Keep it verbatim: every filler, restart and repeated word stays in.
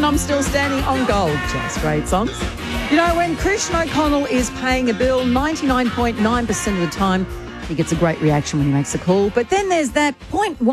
I'm Still Standing on Gold. Just great songs. You know, when Christian O'Connell is paying a bill, ninety-nine point nine percent of the time, he gets a great reaction when he makes a call. But then there's that point one.